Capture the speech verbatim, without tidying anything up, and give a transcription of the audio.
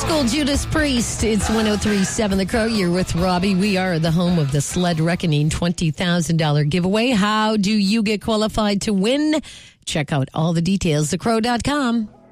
School, Judas Priest. It's one oh three point seven The Crow. You're with Robbie. We are the home of the Sled Reckoning twenty thousand dollars giveaway. How do you get qualified to win? Check out all the details, the crow dot com.